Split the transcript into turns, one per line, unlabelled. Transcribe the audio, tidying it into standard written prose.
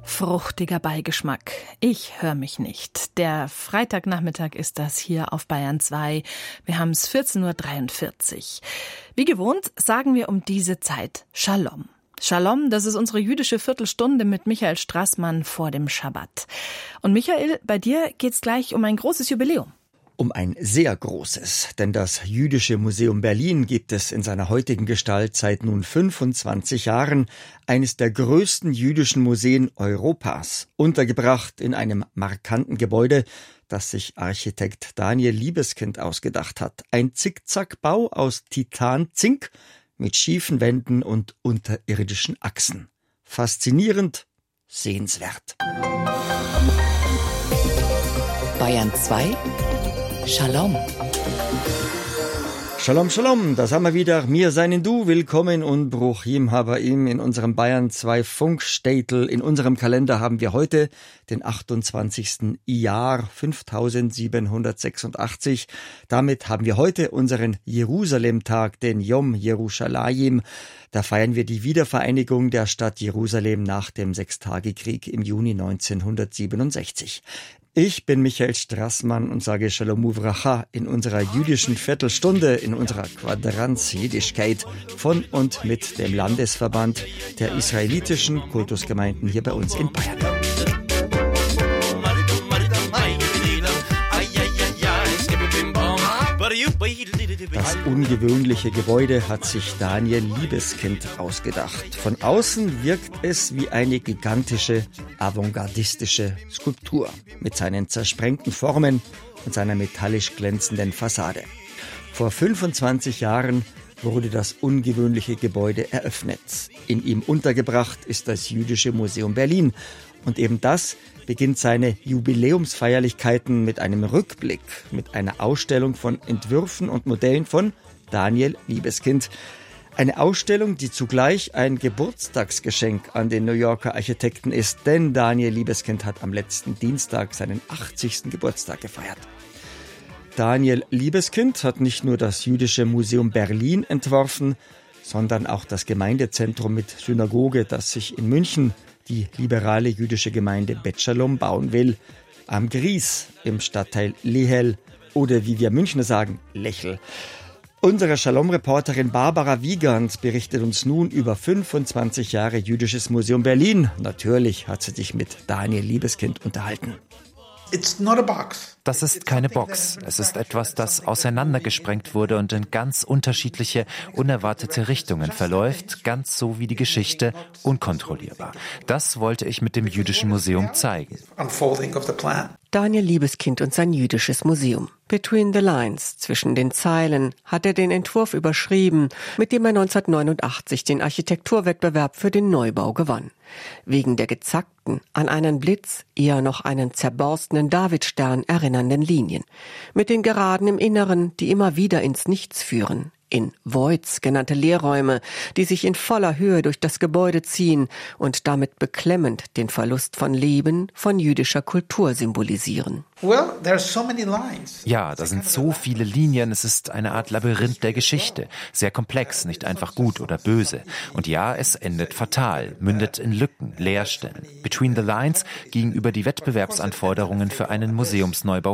Fruchtiger Beigeschmack. Ich höre mich nicht. Der Freitagnachmittag ist das hier auf Bayern 2. Wir haben es 14.43 Uhr. Wie gewohnt sagen wir um diese Zeit Shalom. Shalom, das ist unsere jüdische Viertelstunde mit Michael Strassmann vor dem Schabbat. Und Michael, bei dir geht's gleich um ein großes Jubiläum.
Um ein sehr großes, denn das Jüdische Museum Berlin gibt es in seiner heutigen Gestalt seit nun 25 Jahren, eines der größten jüdischen Museen Europas, untergebracht in einem markanten Gebäude, das sich Architekt Daniel Libeskind ausgedacht hat. Ein Zickzackbau aus Titanzink mit schiefen Wänden und unterirdischen Achsen. Faszinierend, sehenswert.
Bayern 2 Shalom.
Shalom, Shalom, das haben wir wieder. Mir seinen Du, willkommen und Bruchim Habaim in unserem Bayern 2 Funkstädtel. In unserem Kalender haben wir heute den 28. Iyar 5786. Damit haben wir heute unseren Jerusalem-Tag, den Yom Yerushalayim. Da feiern wir die Wiedervereinigung der Stadt Jerusalem nach dem Sechstagekrieg im Juni 1967. Ich bin Michael Strassmann und sage Shalom Uvracha in unserer jüdischen Viertelstunde, in unserer Quadranz Jiddischkeit von und mit dem Landesverband der israelitischen Kultusgemeinden hier bei uns in Bayern. Das ungewöhnliche Gebäude hat sich Daniel Libeskind ausgedacht. Von außen wirkt es wie eine gigantische, avantgardistische Skulptur mit seinen zersprengten Formen und seiner metallisch glänzenden Fassade. Vor 25 Jahren wurde das ungewöhnliche Gebäude eröffnet. In ihm untergebracht ist das Jüdische Museum Berlin. Und eben das beginnt seine Jubiläumsfeierlichkeiten mit einem Rückblick, mit einer Ausstellung von Entwürfen und Modellen von Daniel Libeskind. Eine Ausstellung, die zugleich ein Geburtstagsgeschenk an den New Yorker Architekten ist, denn Daniel Libeskind hat am letzten Dienstag seinen 80. Geburtstag gefeiert. Daniel Libeskind hat nicht nur das Jüdische Museum Berlin entworfen, sondern auch das Gemeindezentrum mit Synagoge, das sich in München die liberale jüdische Gemeinde Bet Shalom bauen will, am Gries im Stadtteil Lehel oder wie wir Münchner sagen, Lechel. Unsere Shalom-Reporterin Barbara Wiegand berichtet uns nun über 25 Jahre Jüdisches Museum Berlin. Natürlich hat sie sich mit Daniel Libeskind unterhalten.
It's not a box.
Das ist keine Box. Es ist etwas, das auseinandergesprengt wurde und in ganz unterschiedliche, unerwartete Richtungen verläuft, ganz so wie die Geschichte, unkontrollierbar. Das wollte ich mit dem Jüdischen Museum zeigen.
Daniel Libeskind und sein Jüdisches Museum. Between the Lines, zwischen den Zeilen, hat er den Entwurf überschrieben, mit dem er 1989 den Architekturwettbewerb für den Neubau gewann. Wegen der gezackten, an einen Blitz, eher noch einen zerborstenen Davidstern erinnernden Linien. Mit den Geraden im Inneren, die immer wieder ins Nichts führen. In Voids genannte Leerräume, die sich in voller Höhe durch das Gebäude ziehen und damit beklemmend den Verlust von Leben, von jüdischer Kultur symbolisieren.
Ja, da sind so viele Linien, es ist eine Art Labyrinth der Geschichte. Sehr komplex, nicht einfach gut oder böse. Und ja, es endet fatal, mündet in Lücken, Leerstellen. Between the Lines gegenüber die Wettbewerbsanforderungen für einen Museumsneubau